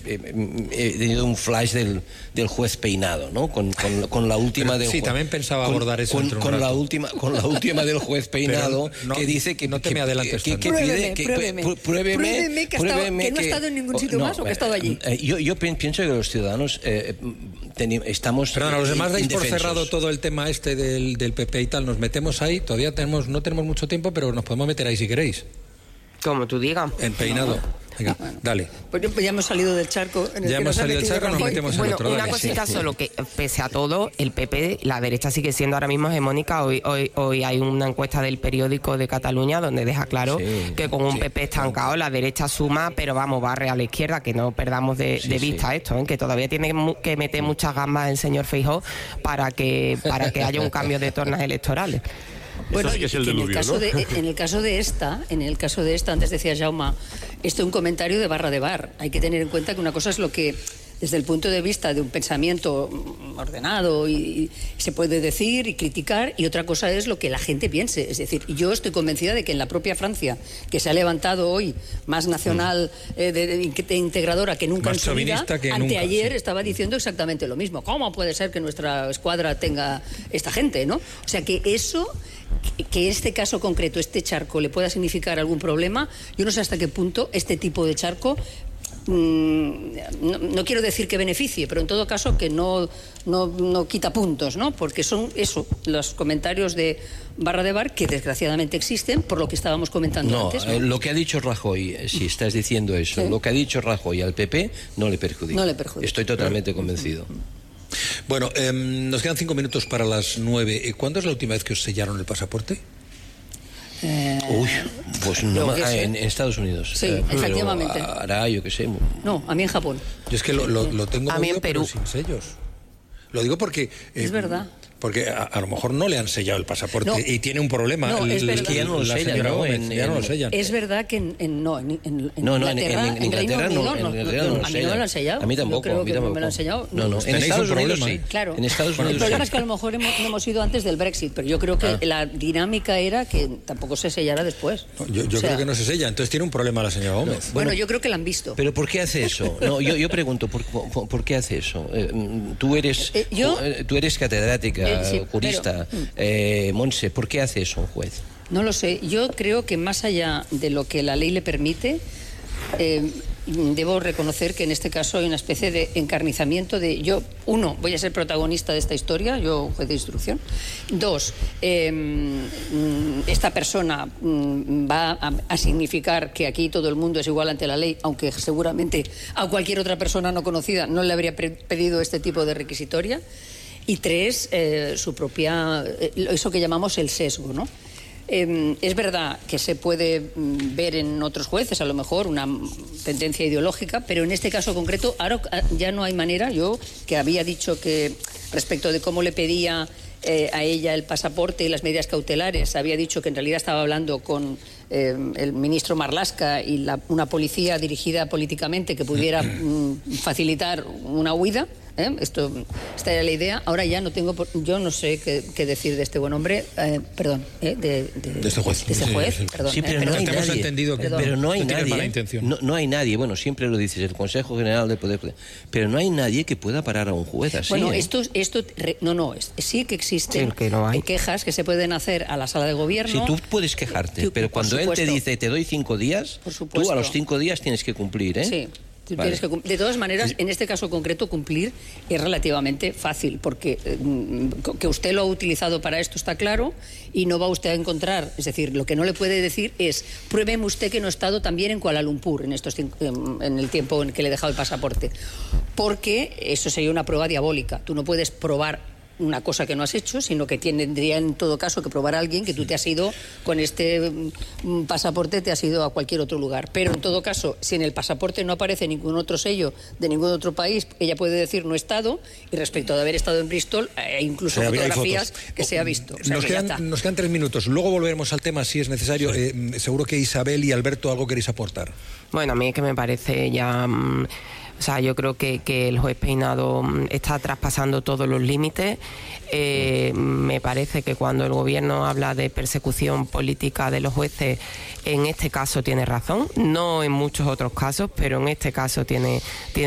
he tenido un flash del juez Peinado, ¿no? Con la última del sí, juez. también pensaba abordar eso con la última del juez Peinado, que dice que no te me adelantes tanto. Pruébeme que no ha estado en ningún sitio más o que ha estado allí. Yo pienso que los ciudadanos estamos Perdona, los demás dais por indefensos. cerrado todo el tema este del PP y tal. Nos metemos ahí, todavía no tenemos mucho tiempo, pero nos podemos meter ahí si queréis. Como tú digas. En Peinado. Venga, dale. Pues ya hemos salido del charco. Ya hemos salido del charco, nos metemos en otro. Una cosita solo, que pese a todo, el PP, la derecha sigue siendo ahora mismo hegemónica. Hoy hay una encuesta del periódico de Cataluña donde deja claro que con un PP estancado la derecha suma, pero vamos, barre a la izquierda, que no perdamos de vista esto, que todavía tiene que meter muchas gambas el señor Feijóo para que haya un cambio de tornas electorales. Bueno, sí que es el diluvio, en el caso de esta, antes decía Jaume, esto es un comentario de barra de bar. Hay que tener en cuenta que una cosa es lo que, desde el punto de vista de un pensamiento ordenado, y se puede decir y criticar, y otra cosa es lo que la gente piense. Es decir, yo estoy convencida de que en la propia Francia, que se ha levantado hoy más nacional, integradora que nunca en su vida, anteayer estaba diciendo exactamente lo mismo. ¿Cómo puede ser que nuestra escuadra tenga esta gente, no? O sea, que eso, que este caso concreto, este charco, le pueda significar algún problema, yo no sé hasta qué punto este tipo de charco, no quiero decir que beneficie, pero en todo caso que no quita puntos, ¿no? Porque son eso, los comentarios de barra de bar que desgraciadamente existen por lo que estábamos comentando antes, ¿no? Lo que ha dicho Rajoy, si estás diciendo eso, lo que ha dicho Rajoy al PP no le perjudica. Estoy totalmente convencido. Bueno, nos quedan 5 minutos para las 9. ¿Cuándo es la última vez que os sellaron el pasaporte? Pues no, en Estados Unidos. Sí, efectivamente. Hará, yo qué sé. No, a mí en Japón. Yo es que lo tengo a mí en Perú, sin sellos. Lo digo porque... es verdad. Porque a lo mejor no le han sellado el pasaporte y tiene un problema. No, es verdad. Que ya no lo sellan, ¿no? Ya no lo sellan. Es verdad que en Inglaterra no, a mí no me lo han sellado. A mí tampoco. No creo que me lo han sellado. No. En Estados Unidos sí. Claro. En Estados Unidos el problema es que a lo mejor no hemos ido antes del Brexit, pero yo creo que la dinámica era que tampoco se sellara después. Yo creo que no se sella, entonces tiene un problema la señora Gómez. Bueno, yo creo que la han visto. ¿Pero por qué hace eso? No, yo pregunto, ¿por qué hace eso? Tú eres catedrática, jurista. Montse, ¿por qué hace eso un juez? No lo sé. Yo creo que más allá de lo que la ley le permite, debo reconocer que en este caso hay una especie de encarnizamiento de yo, uno, voy a ser protagonista de esta historia, yo juez de instrucción. Dos, esta persona va a significar que aquí todo el mundo es igual ante la ley, aunque seguramente a cualquier otra persona no conocida no le habría pedido este tipo de requisitoria. Y tres, su propia, eso que llamamos el sesgo, ¿no? Es verdad que se puede ver en otros jueces a lo mejor una tendencia ideológica, pero en este caso concreto ahora ya no hay manera. Yo, que había dicho que respecto de cómo le pedía a ella el pasaporte y las medidas cautelares, había dicho que en realidad estaba hablando con el ministro Marlaska y una policía dirigida políticamente que pudiera facilitar una huida. Esta era la idea. Ahora ya no tengo, yo no sé qué decir de este buen hombre, de este juez. De este juez, perdón. Sí, pero no hay nadie. Pero no hay nadie. Mala intención. No hay nadie. Bueno, siempre lo dices, el Consejo General del Poder. Pero no hay nadie que pueda parar a un juez así. Bueno, sí que existen quejas que se pueden hacer a la sala de gobierno. Sí, tú puedes quejarte, pero cuando él te dice te doy 5 días, tú a los 5 días tienes que cumplir, ¿eh? Sí. Vale. De todas maneras, en este caso concreto, cumplir es relativamente fácil, porque que usted lo ha utilizado para esto está claro y no va usted a encontrar, es decir, lo que no le puede decir es pruébeme usted que no he estado también en Kuala Lumpur en el tiempo en que le he dejado el pasaporte, porque eso sería una prueba diabólica. Tú no puedes probar una cosa que no has hecho, sino que tendría en todo caso que probar a alguien que tú te has ido con este pasaporte, te has ido a cualquier otro lugar. Pero en todo caso, si en el pasaporte no aparece ningún otro sello de ningún otro país, ella puede decir no he estado, y respecto de haber estado en Bristol, hay incluso fotografías que se ha visto. O sea, nos quedan 3 minutos, luego volveremos al tema si es necesario. Seguro que Isabel y Alberto algo queréis aportar. Bueno, a mí es que me parece ya... O sea, yo creo que el juez Peinado está traspasando todos los límites. Me parece que cuando el gobierno habla de persecución política de los jueces, en este caso tiene razón, no en muchos otros casos, pero en este caso tiene